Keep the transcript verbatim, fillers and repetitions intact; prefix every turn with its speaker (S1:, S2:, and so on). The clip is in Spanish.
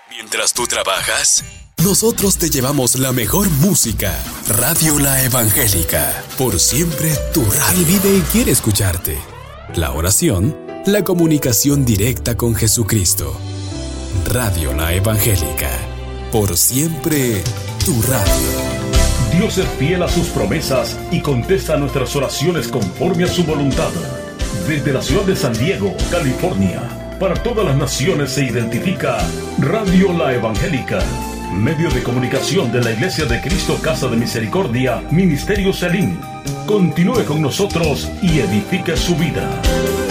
S1: Mientras tú trabajas, nosotros te llevamos la mejor música. Radio La Evangélica. Por siempre tu radio. Él vive y quiere escucharte. La oración, la comunicación directa con Jesucristo. Radio La Evangélica. Por siempre tu radio.
S2: Dios es fiel a sus promesas y contesta nuestras oraciones conforme a su voluntad. Desde la ciudad de San Diego, California, para todas las naciones se identifica Radio La Evangélica, medio de comunicación de la Iglesia de Cristo Casa de Misericordia, Ministerio Selim. Continúe con nosotros y edifique su vida.